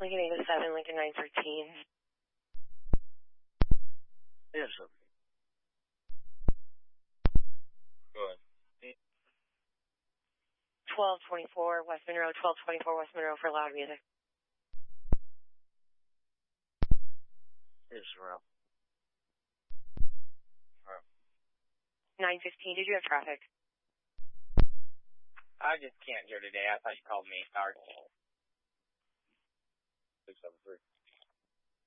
Lincoln 807, Lincoln 913. Yes, sir. Go ahead. 1224 West Monroe, 1224 West Monroe for loud music. Yes, sir. 915, did you have traffic? I just can't hear today. I thought you called me. Sorry. 673.